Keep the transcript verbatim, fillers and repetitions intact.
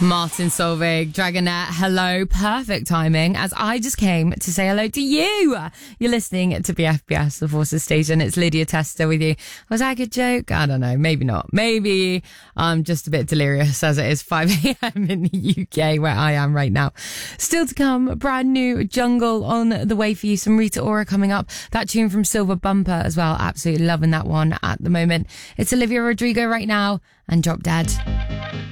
Martin Solveig, Dragonette, hello, perfect timing, as I just came to say hello to you. You're listening to B F B S, the Forces Station. It's Lydia Tester with you. Was that a good joke? I don't know, maybe not. Maybe I'm just a bit delirious as it is five a.m. in the U K where I am right now. Still to come, brand new Jungle on the way for you. Some Rita Ora coming up. That tune from Silver Bumper as well. Absolutely loving that one at the moment. It's Olivia Rodrigo right now and Drop Dead.